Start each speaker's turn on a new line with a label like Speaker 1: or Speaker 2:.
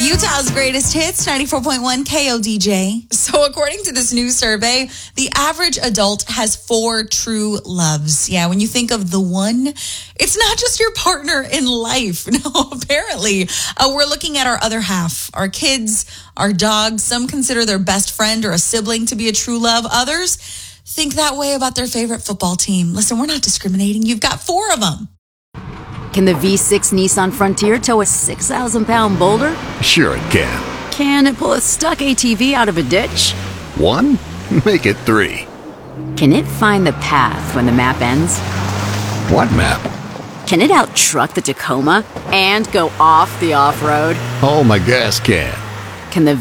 Speaker 1: Utah's greatest hits, 94.1 KODJ. So according to this new survey, the average adult has 4 true loves. Yeah, when you think of the one, it's not just your partner in life. No, apparently. We're looking at our other half, our kids, our dogs. Some consider their best friend or a sibling to be a true love. Others think that way about their favorite football team. Listen, we're not discriminating. You've got 4 of them.
Speaker 2: Can the V6 Nissan Frontier tow a 6,000-pound boulder?
Speaker 3: Sure it can.
Speaker 2: Can it pull a stuck ATV out of a ditch?
Speaker 3: 1? Make it 3.
Speaker 2: Can it find the path when the map ends?
Speaker 3: What map?
Speaker 2: Can it out-truck the Tacoma and go off the off-road?
Speaker 3: Oh, my gas can.
Speaker 2: Can the